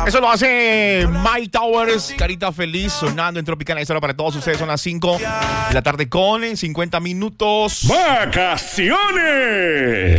Eso lo hace Mike Towers, Carita Feliz, sonando en Tropicana. Eso era para todos ustedes. Son las 5 de la tarde con 50 minutos. ¡Vacaciones!